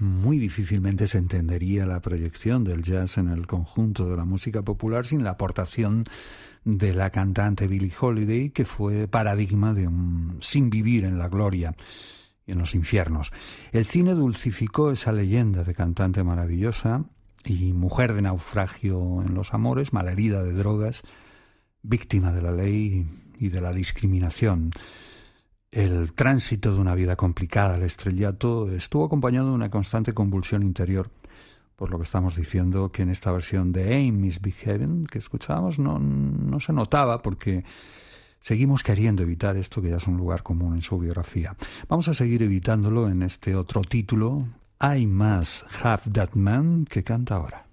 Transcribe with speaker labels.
Speaker 1: muy difícilmente se entendería la proyección del jazz en el conjunto de la música popular sin la aportación de la cantante Billie Holiday, que fue paradigma de un sin vivir en la gloria y en los infiernos. El cine dulcificó esa leyenda de cantante maravillosa y mujer de naufragio en los amores, malherida de drogas, víctima de la ley y de la discriminación. El tránsito de una vida complicada al estrellato estuvo acompañado de una constante convulsión interior, por lo que estamos diciendo que en esta versión de Aim Misbehaving que escuchábamos no se notaba, porque seguimos queriendo evitar esto, que ya es un lugar común en su biografía. Vamos a seguir evitándolo en este otro título, I Must Have That Man, que canta ahora.